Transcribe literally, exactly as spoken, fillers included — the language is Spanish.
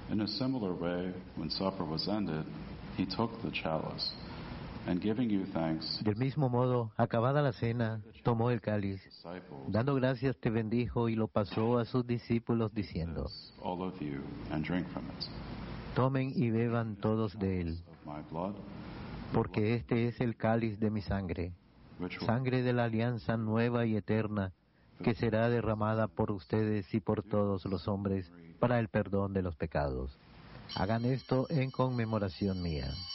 In a similar way, when supper was ended, he took the chalice, and giving you thanks, Del mismo modo, acabada la cena, tomó el cáliz, dando gracias te bendijo y lo pasó a sus discípulos diciendo: all of you, and drink from it. Tomen y beban todos de él, porque este es el cáliz de mi sangre, sangre de la alianza nueva y eterna, que será derramada por ustedes y por todos los hombres para el perdón de los pecados. Hagan esto en conmemoración mía.